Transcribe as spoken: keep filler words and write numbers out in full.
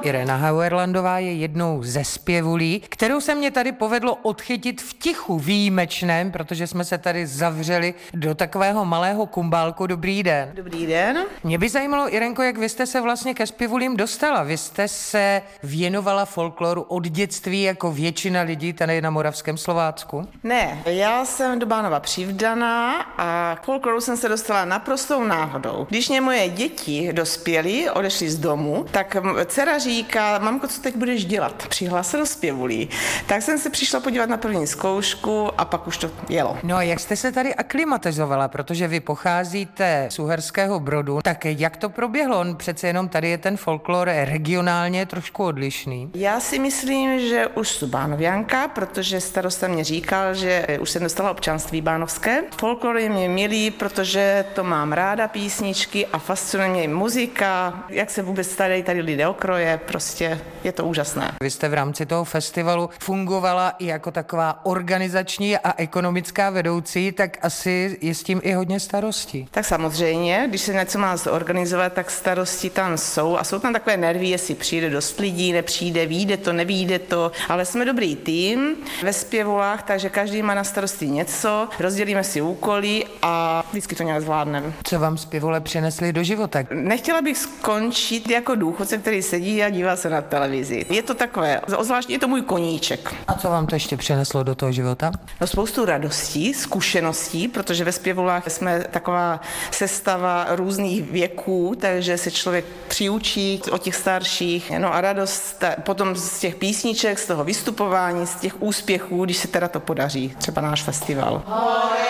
Irena Hauerlandová je jednou ze zpěvulí, kterou se mě tady povedlo odchytit v tichu výjimečném, protože jsme se tady zavřeli do takového malého kumbálku. Dobrý den. Dobrý den. Mě by zajímalo, Irenko, jak vy jste se vlastně ke zpěvulím dostala. Vy jste se věnovala folkloru od dětství jako většina lidí tady na Moravském Slovácku? Ne, já jsem do Bánova přivdaná a k folkloru jsem se dostala naprostou náhodou. Když mě moje děti dospěly, odešly z domu, tak dcera říká, mamko, co teď budeš dělat? Přihlásila do zpěvulí. Tak jsem se přišla podívat na první zkoušku a pak už to jelo. No a jak jste se tady aklimatizovala, protože vy pocházíte z Uherského Brodu, tak jak to proběhlo? On přece jenom tady je ten folklor regionálně trošku odlišný. Já si myslím, že už jsem Bánovianka, protože starosta mě říkal, že už jsem dostala občanství bánovské. Folklor je mě milý, protože to mám ráda, písničky, a fascinuje mě muzika, jak se vůbec starají tady lidé o kroje, prostě je to úžasné. Vy jste v rámci toho festivalu fungovala i jako taková organizační a ekonomická vedoucí, tak asi je s tím i hodně starostí. Tak samozřejmě, když se něco má zorganizovat, tak starosti tam jsou a jsou tam takové nervy, jestli přijde dost lidí, nepřijde, vyjde to, nevyjde to, ale jsme dobrý tým ve zpěvulách, takže každý má na starosti něco, rozdělíme si úkoly a vždycky to nějak zvládneme. Co vám zpěvule přinesli do života? Nechtěla bych skončit jako důchodce, který sedí a dívá se na televizi. Je to takové, zvláště je to můj koníček. A co vám to ještě přineslo do toho života? No, spoustu radostí, zkušeností, protože ve zpěvulách jsme taková sestava různých věků, takže se člověk přiučí od těch starších. No a radost potom z těch písniček, z toho vystupování, z těch úspěchů, když se teda to podaří, třeba náš festival.